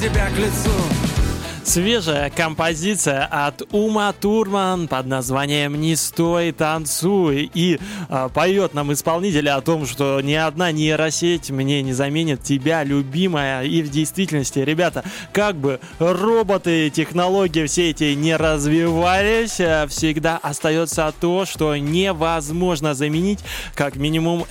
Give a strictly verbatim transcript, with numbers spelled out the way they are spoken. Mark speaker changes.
Speaker 1: тебя к лицу.
Speaker 2: Свежая композиция от Ума Турман под названием «Не стой, танцуй». И э, поет нам исполнитель о том, что ни одна нейросеть мне не заменит тебя, любимая. И в действительности, ребята, как бы роботы, технологии все эти не развивались, всегда остается то, что невозможно заменить, как минимум